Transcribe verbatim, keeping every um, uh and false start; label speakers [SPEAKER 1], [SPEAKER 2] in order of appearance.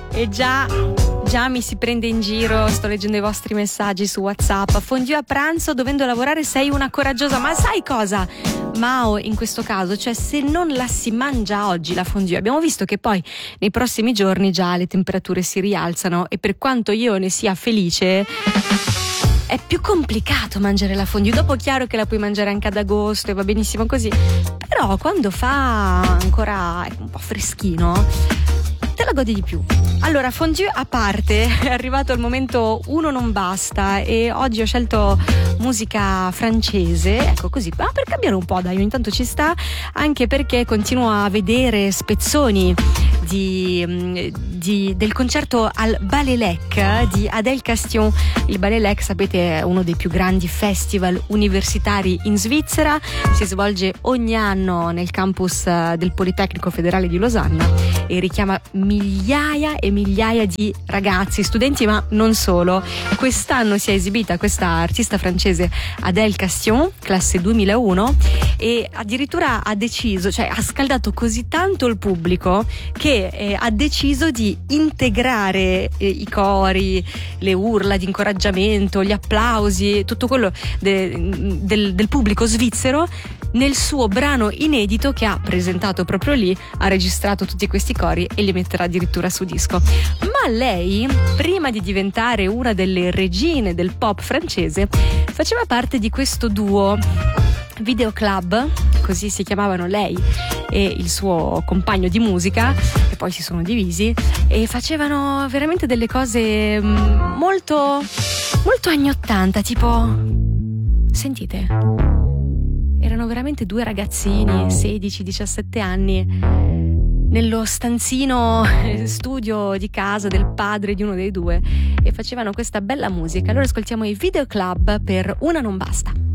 [SPEAKER 1] E già, già mi si prende in giro, sto leggendo i vostri messaggi su WhatsApp. Fondue a pranzo dovendo lavorare, sei una coraggiosa. Ma sai cosa, Mao, in questo caso, cioè se non la si mangia oggi la fondue, abbiamo visto che poi nei prossimi giorni già le temperature si rialzano e per quanto io ne sia felice è più complicato mangiare la fondue. Dopo chiaro che la puoi mangiare anche ad agosto e va benissimo così, però quando fa ancora un po' freschino te la godi di più. Allora, fondue a parte, è arrivato il momento Uno non basta e oggi ho scelto musica francese, ecco così, ma per cambiare un po', dai, ogni tanto ci sta, anche perché continuo a vedere spezzoni di, di, del concerto al Ballet di Adèle Castillon. Il Ballet, sapete, è uno dei più grandi festival universitari in Svizzera, si svolge ogni anno nel campus del Politecnico Federale di Losanna e richiama migliaia e migliaia di ragazzi, studenti, ma non solo. Quest'anno si è esibita questa artista francese Adèle Castillon, classe duemilauno, e addirittura ha deciso, cioè ha scaldato così tanto il pubblico che eh, ha deciso di integrare eh, i cori, le urla di incoraggiamento, gli applausi, tutto quello de, del, del pubblico svizzero nel suo brano inedito che ha presentato proprio lì, ha registrato tutti questi cori e li metterà addirittura su disco. Ma lei, prima di diventare una delle regine del pop francese, faceva parte di questo duo Video Club, così si chiamavano lei e il suo compagno di musica, e poi si sono divisi e facevano veramente delle cose molto molto anni ottanta, tipo, sentite, erano veramente due ragazzini, sedici diciassette anni, nello stanzino studio di casa del padre di uno dei due, e facevano questa bella musica. Allora ascoltiamo i Video Club per Una non basta.